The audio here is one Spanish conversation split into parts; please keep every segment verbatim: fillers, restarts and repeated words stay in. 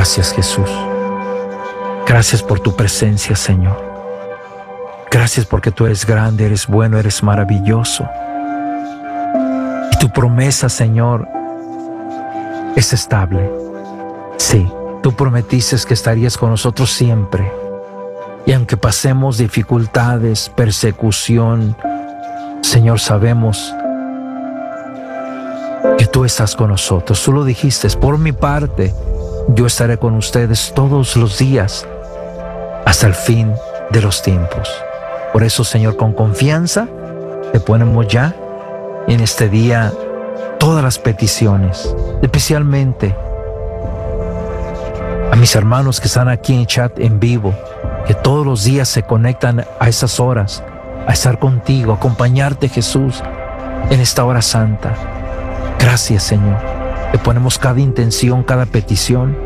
Gracias, Jesús. Gracias por tu presencia, Señor. Gracias porque tú eres grande, eres bueno, eres maravilloso. Y tu promesa, Señor, es estable. Sí, tú prometiste que estarías con nosotros siempre. Y aunque pasemos dificultades, persecución, Señor, sabemos que tú estás con nosotros. Tú lo dijiste, por mi parte, yo estaré con ustedes todos los días hasta el fin de los tiempos. Por eso, Señor, con confianza te ponemos ya en este día todas las peticiones, especialmente a mis hermanos que están aquí en chat en vivo, que todos los días se conectan a esas horas, a estar contigo, a acompañarte, Jesús, en esta hora santa. Gracias, Señor. Te ponemos cada intención, cada petición.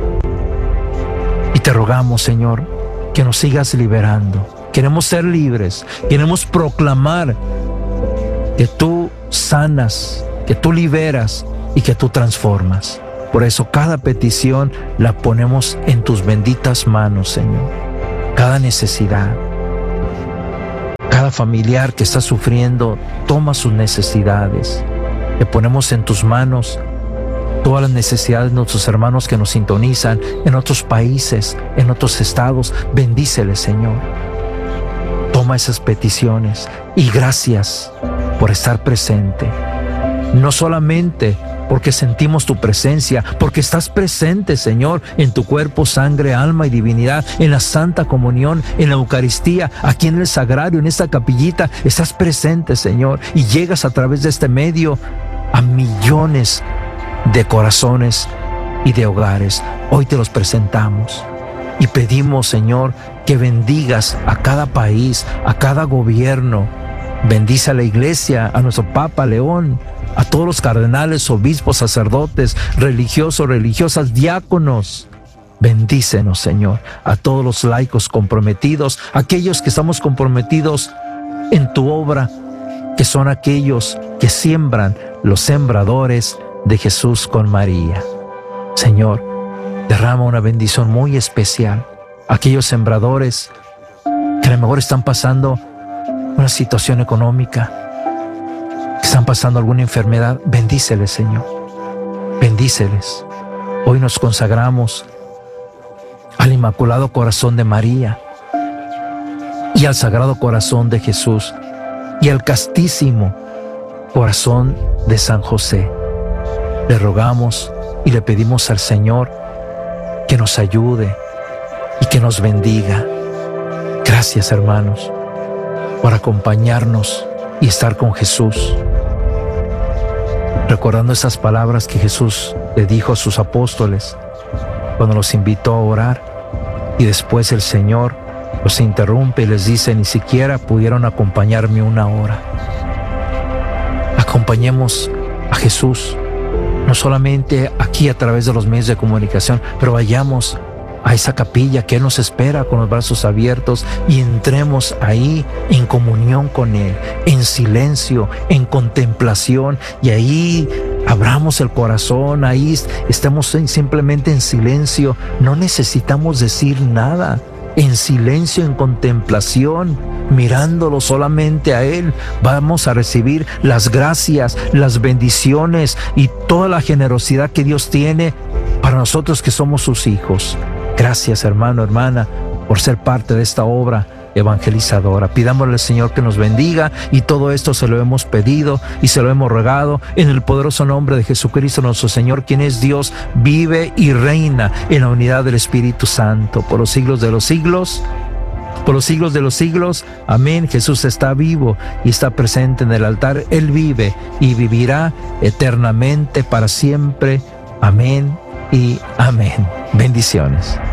Y te rogamos, Señor, que nos sigas liberando. Queremos ser libres. Queremos proclamar que tú sanas, que tú liberas y que tú transformas. Por eso cada petición la ponemos en tus benditas manos, Señor. Cada necesidad, cada familiar que está sufriendo, toma sus necesidades. Le ponemos en tus manos todas las necesidades de nuestros hermanos que nos sintonizan en otros países, en otros estados. Bendíceles, Señor. Toma esas peticiones y gracias por estar presente. No solamente porque sentimos tu presencia, porque estás presente, Señor, en tu cuerpo, sangre, alma y divinidad, en la Santa Comunión, en la Eucaristía, aquí en el Sagrario, en esta capillita, estás presente, Señor, y llegas a través de este medio a millones de corazones y de hogares. Hoy te los presentamos y pedimos, Señor, que bendigas a cada país, a cada gobierno. Bendice a la Iglesia, a nuestro Papa León, a todos los cardenales, obispos, sacerdotes, religiosos, religiosas, diáconos. Bendícenos, Señor, a todos los laicos comprometidos, aquellos que estamos comprometidos en tu obra, que son aquellos que siembran, los sembradores de Jesús con María. Señor, derrama una bendición muy especial a aquellos sembradores que a lo mejor están pasando una situación económica, que están pasando alguna enfermedad. Bendíceles, Señor. Bendíceles. Hoy nos consagramos al Inmaculado Corazón de María y al Sagrado Corazón de Jesús y al Castísimo Corazón de San José. Le rogamos y le pedimos al Señor que nos ayude y que nos bendiga. Gracias, hermanos, por acompañarnos y estar con Jesús. Recordando esas palabras que Jesús le dijo a sus apóstoles cuando los invitó a orar, y después el Señor los interrumpe y les dice: ni siquiera pudieron acompañarme una hora. Acompañemos a Jesús, no solamente aquí a través de los medios de comunicación, pero vayamos a esa capilla que Él nos espera con los brazos abiertos y entremos ahí en comunión con Él, en silencio, en contemplación, y ahí abramos el corazón, ahí estamos simplemente en silencio, no necesitamos decir nada, en silencio, en contemplación, mirándolo solamente a Él, vamos a recibir las gracias, las bendiciones y toda la generosidad que Dios tiene para nosotros que somos sus hijos. Gracias, hermano, hermana, por ser parte de esta obra evangelizadora. Pidámosle al Señor que nos bendiga, y todo esto se lo hemos pedido y se lo hemos rogado en el poderoso nombre de Jesucristo nuestro Señor, quien es Dios, vive y reina en la unidad del Espíritu Santo por los siglos de los siglos. Por los siglos de los siglos. Amén. Jesús está vivo y está presente en el altar. Él vive y vivirá eternamente para siempre. Amén y amén. Bendiciones.